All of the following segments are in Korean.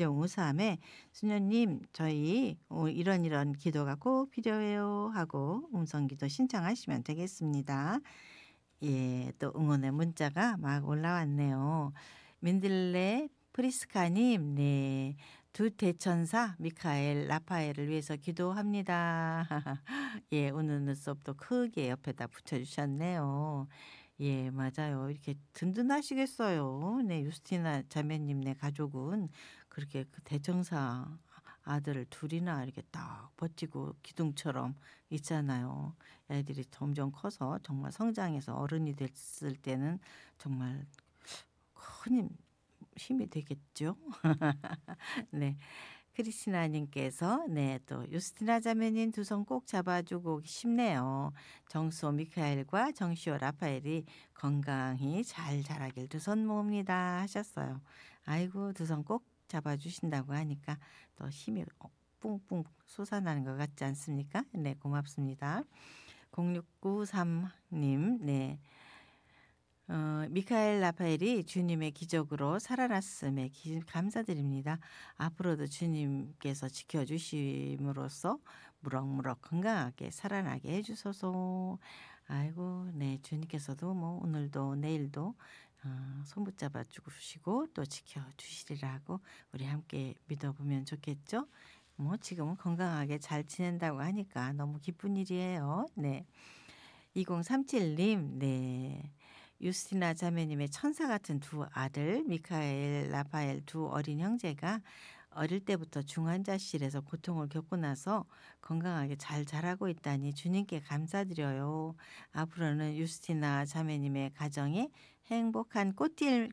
1053에 "수녀님 저희 이런 기도가 꼭 필요해요." 하고 음성기도 신청하시면 되겠습니다. 예. 또 응원의 문자가 막 올라왔네요. 민들레 프리스카 님 네. "두 대천사 미카엘, 라파엘을 위해서 기도합니다." 예. 웃는 눈썹도 크게 옆에다 붙여 주셨네요. 예 맞아요. 이렇게 든든하시겠어요. 네 유스티나 자매님 네 가족은 그렇게 그 대천사 아들을 둘 이나 이렇게 딱 버티고 기둥처럼 있잖아요. 애들이 점점 커서 정말 성장해서 어른이 됐을 때는 정말 큰 힘이 되겠죠. 네. 크리스티나 님께서 네 또 "유스티나 자매님 두 손 꼭 잡아주고 싶네요. 정수호 미카엘과 정시호 라파엘이 건강히 잘 자라길 두 손 모읍니다." 하셨어요. 아이고 두 손 꼭 잡아주신다고 하니까 더 힘이 뿡뿡 솟아나는 것 같지 않습니까? 네 고맙습니다. 0693 님 네. "미카엘 라파엘이 주님의 기적으로 살아났음에 감사드립니다. 앞으로도 주님께서 지켜주심으로써 무럭무럭 건강하게 살아나게 해 주소서." 아이고 네 주님께서도 뭐 오늘도 내일도 손 붙잡아 주시고 또 지켜 주시리라고 우리 함께 믿어 보면 좋겠죠. 뭐 지금은 건강하게 잘 지낸다고 하니까 너무 기쁜 일이에요. 네. 2037 님 네. 유스티나 자매님의 천사 같은 두 아들 미카엘, 라파엘 두 어린 형제가 어릴 때부터 중환자실에서 고통을 겪고 나서 건강하게 잘 자라고 있다니 주님께 감사드려요. 앞으로는 유스티나 자매님의 가정에 행복한 꽃길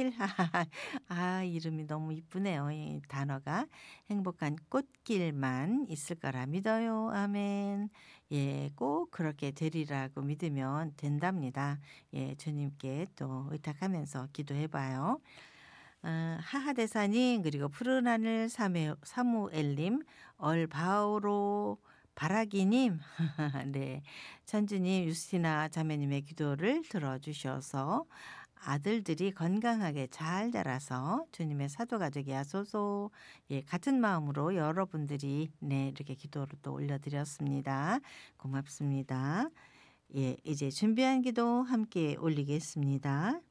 아 이름이 너무 이쁘네요. 이 단어가. 행복한 꽃길만 있을 거라 믿어요. 아멘. 예 꼭 그렇게 되리라고 믿으면 된답니다. 예 주님께 또 의탁하면서 기도해 봐요. 하하대사님 그리고 푸른 하늘 사무엘님 얼바오로 바라기님 네 천주님 유스티나 자매님의 기도를 들어주셔서 아들들이 건강하게 잘 자라서 주님의 사도가 되게 하소서. 예 같은 마음으로 여러분들이 네 이렇게 기도를 또 올려드렸습니다. 고맙습니다. 예 이제 준비한 기도 함께 올리겠습니다.